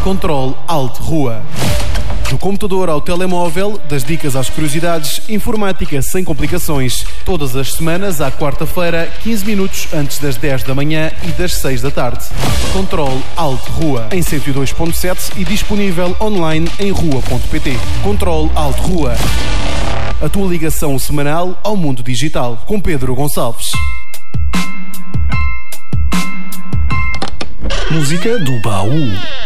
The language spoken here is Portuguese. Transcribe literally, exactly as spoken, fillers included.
Controle Alt Rua. Do computador ao telemóvel, das dicas às curiosidades, informática sem complicações. Todas as semanas, à quarta-feira, quinze minutos antes das dez da manhã e das seis da tarde. Controle Alt Rua, em cento e dois ponto sete e disponível online em rua ponto pt. Controle Alt Rua. A tua ligação semanal ao mundo digital. Com Pedro Gonçalves. Música do baú.